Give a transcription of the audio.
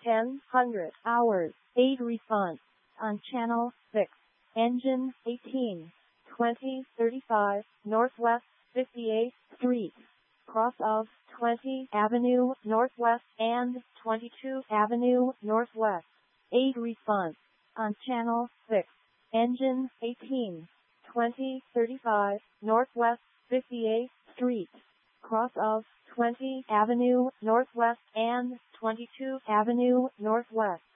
1000 hours. 8 refund on Channel 6. Engine 18, 2035 Northwest 58th Street, cross of 20 Avenue Northwest and 22 Avenue Northwest. 8 refund on Channel 6. Engine 18, 2035 Northwest 58th Street, cross of 20 Avenue Northwest and 22 Avenue Northwest.